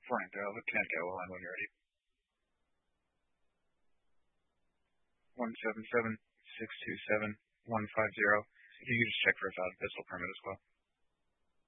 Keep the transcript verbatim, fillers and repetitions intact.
Frank, uh, Lieutenant Caroline, when you're ready. One seven seven six two seven one five zero. If you could just check for a valid pistol permit as well.